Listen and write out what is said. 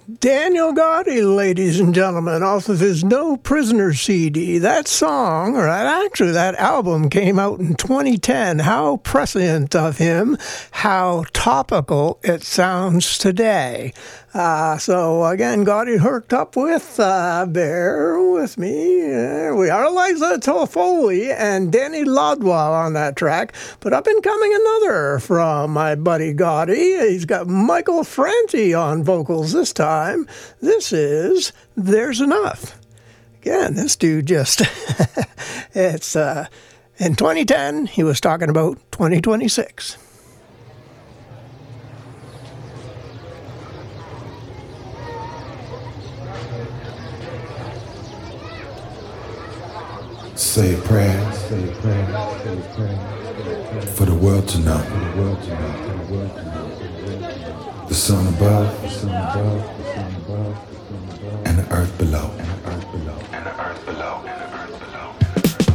Daniel Gotti, ladies and gentlemen, off of his No Prisoner CD. That song, or actually that album, came out in 2010. How prescient of him, how topical it sounds today. So again, Gotti hooked up with, bear with me, there we are, Eliza Toffoli and Danny Lodwell on that track. But up and coming another from my buddy Gotti. He's got Michael Franti on vocals this time. This is There's Enough. Again, this dude just, it's, in 2010, he was talking about 2026. Say a prayer, for the world to know. The sun above, and the earth below.